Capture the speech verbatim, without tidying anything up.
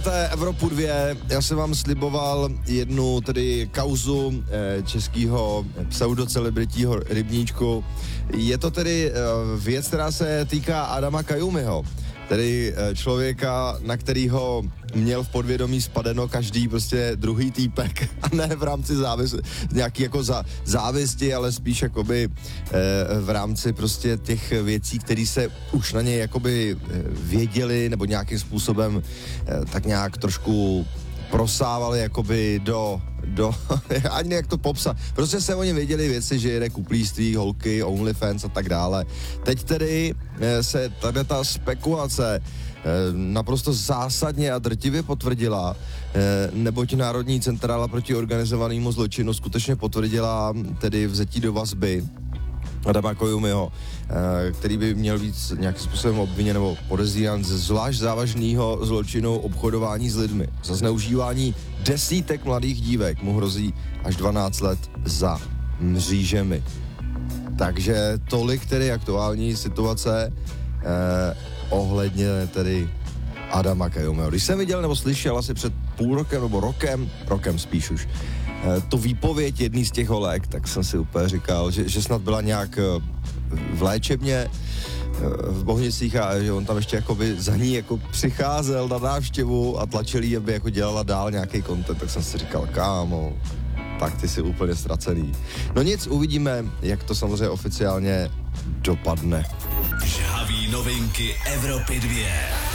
Evropu dvě, já jsem vám sliboval jednu tedy kauzu eh, českého pseudocelebritího rybníčku. Je to tedy eh, věc, která se týká Adama Kajumiho, tedy eh, člověka, na kterýho měl v podvědomí spadeno každý prostě druhý týpek a ne v rámci závis, nějaký jako za, závisti, ale spíš jakoby eh, v rámci prostě těch věcí, které se už na něj jakoby eh, věděli nebo nějakým způsobem eh, tak nějak trošku prosávali jakoby do, do ani jak to popsat. Prostě se o něm věděli věci, že jede kuplíství, holky, OnlyFans a tak dále. Teď tedy eh, se tady ta spekulace naprosto zásadně a drtivě potvrdila, neboť Národní centrála proti organizovanému zločinu skutečně potvrdila tedy vzetí do vazby Adama Kajumiho, který by měl být nějakým způsobem obviněn nebo podezírán ze zvlášť závažného zločinu obchodování s lidmi. Za zneužívání desítek mladých dívek mu hrozí až dvanáct let za mřížemi. Takže tolik tedy aktuální situace eh, ohledně tedy Adama Kajumiho. Když jsem viděl nebo slyšel asi před půl rokem nebo rokem, rokem spíš už, eh, tu výpověď jedný z těch holek, tak jsem si úplně říkal, že, že snad byla nějak eh, v léčebně eh, v Bohnicích a že on tam ještě jakoby za ní jako přicházel na návštěvu a tlačil jí, aby jako dělala dál nějaký content, tak jsem si říkal, kámo, tak ty jsi úplně ztracený. No nic, uvidíme, jak to samozřejmě oficiálně dopadne. Žhaví novinky Evropy dvě.